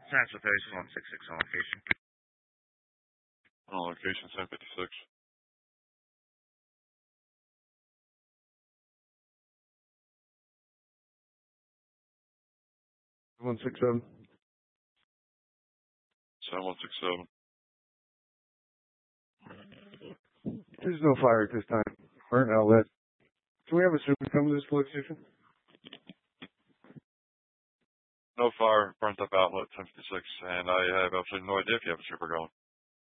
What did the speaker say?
Transportation 166 on location. On location 1056. One 67. 7167. There's no fire at this time. Burnt outlet. Can we have a super come to this location? No fire, burnt up outlet 1056, and I have absolutely no idea if you have a super going.